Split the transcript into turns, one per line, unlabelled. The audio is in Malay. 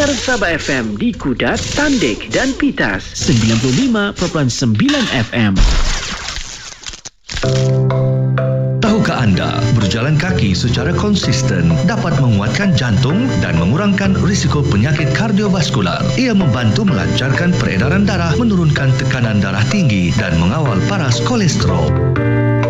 Dengar Sabah FM di Kudat, Tandik dan Pitas 95.9 FM.
Tahukah anda, berjalan kaki secara konsisten dapat menguatkan jantung dan mengurangkan risiko penyakit kardiovaskular. Ia membantu melancarkan peredaran darah, menurunkan tekanan darah tinggi dan mengawal paras kolesterol.